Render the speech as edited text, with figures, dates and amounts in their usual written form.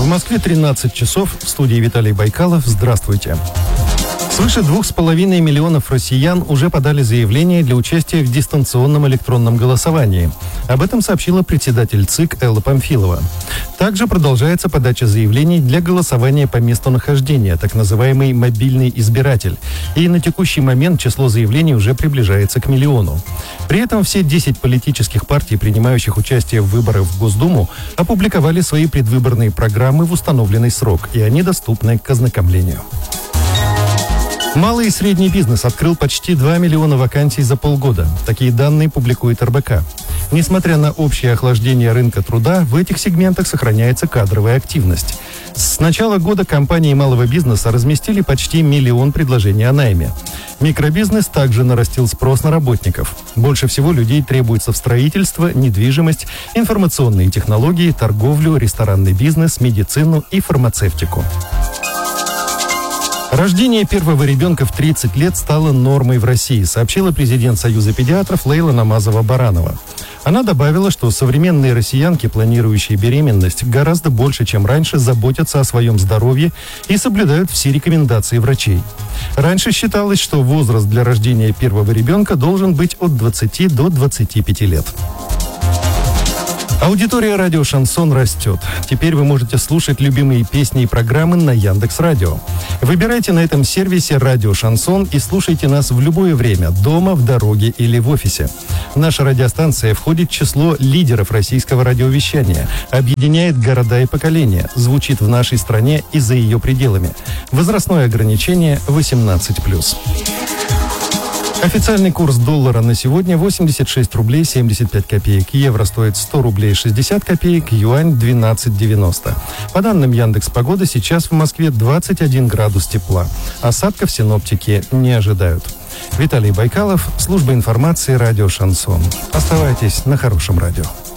Москве 13 часов. В студии Виталий Байкалов. Здравствуйте. Свыше 2,5 миллионов россиян уже подали заявление для участия в дистанционном электронном голосовании. Об этом сообщила председатель ЦИК Элла Памфилова. Также продолжается подача заявлений для голосования по месту нахождения, так называемый мобильный избиратель. И на текущий момент число заявлений уже приближается к 1 миллиону. При этом все 10 политических партий, принимающих участие в выборах в Госдуму, опубликовали свои предвыборные программы в установленный срок, и они доступны к ознакомлению. Малый и средний бизнес открыл почти 2 миллиона вакансий за полгода. Такие данные публикует РБК. Несмотря на общее охлаждение рынка труда, в этих сегментах сохраняется кадровая активность. С начала года компании малого бизнеса разместили почти 1 миллион предложений о найме. Микробизнес также нарастил спрос на работников. Больше всего людей требуется в строительство, недвижимость, информационные технологии, торговлю, ресторанный бизнес, медицину и фармацевтику. Рождение первого ребенка в 30 лет стало нормой в России, сообщила президент Союза педиатров Лейла Намазова-Баранова. Она добавила, что современные россиянки, планирующие беременность, гораздо больше, чем раньше, заботятся о своем здоровье и соблюдают все рекомендации врачей. Раньше считалось, что возраст для рождения первого ребенка должен быть от 20 до 25 лет. Аудитория радио «Шансон» растет. Теперь вы можете слушать любимые песни и программы на Яндекс.Радио. Выбирайте на этом сервисе «Радио Шансон» и слушайте нас в любое время, дома, в дороге или в офисе. Наша радиостанция входит в число лидеров российского радиовещания, объединяет города и поколения, звучит в нашей стране и за ее пределами. Возрастное ограничение 18+. Официальный курс доллара на сегодня 86 рублей 75 копеек. Евро стоит 100 рублей 60 копеек, юань 12,90. По данным Яндекс.Погоды, сейчас в Москве 21 градус тепла. Осадков синоптики не ожидают. Виталий Байкалов, служба информации «Радио Шансон». Оставайтесь на хорошем радио.